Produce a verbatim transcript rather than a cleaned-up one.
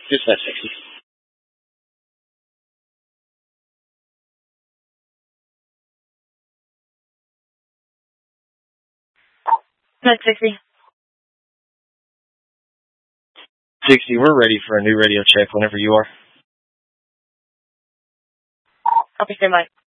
Just that sixty. That's sixty. sixty, we're ready for a new radio check whenever you are. Copy, stand by.